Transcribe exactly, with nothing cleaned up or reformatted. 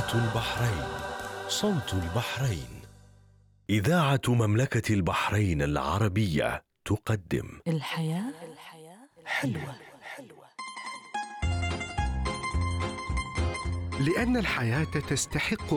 صوت البحرين، صوت البحرين. إذاعة مملكة البحرين العربية تقدم الحياة حلوة. لأن الحياة تستحق